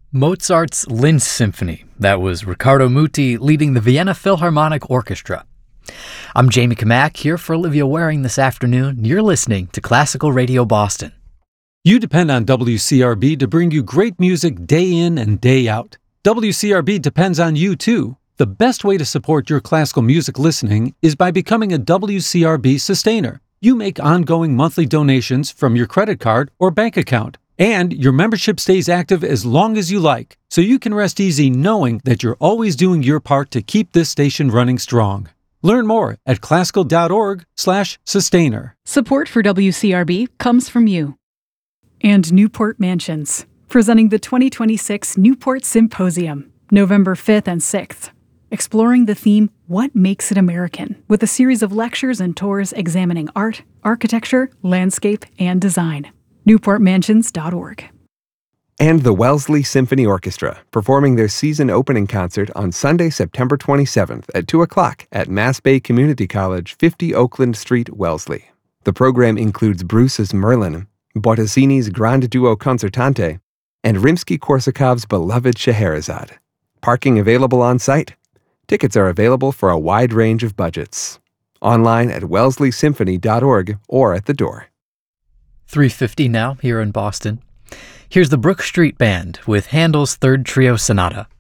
Mozart's Linz Symphony. That was Riccardo Muti leading the Vienna Philharmonic Orchestra. I'm Jamie Kamak here for Olivia Waring this afternoon. You're listening to Classical Radio Boston. You depend on WCRB to bring you great music day in and day out. WCRB depends on you too. The best way to support your classical music listening is by becoming a WCRB sustainer. You make ongoing monthly donations from your credit card or bank account. And your membership stays active as long as you like, so you can rest easy knowing that you're always doing your part to keep this station running strong. Learn more at classical.org/sustainer. Support for WCRB comes from you. And Newport Mansions, presenting the 2026 Newport Symposium, November 5th and 6th. Exploring the theme, What Makes It American, with a series of lectures and tours examining art, architecture, landscape, and design. NewportMansions.org. And the Wellesley Symphony Orchestra, performing their season opening concert on Sunday, September 27th at 2 o'clock at Mass Bay Community College, 50 Oakland Street, Wellesley. The program includes Bruce's Merlin, Bottesini's Grande Duo Concertante, and Rimsky-Korsakov's beloved Scheherazade. Parking available on site. Tickets are available for a wide range of budgets. Online at wellesley-symphony.org or at the door. 3:50 now here in Boston. Here's the Brook Street Band with Handel's Third Trio Sonata.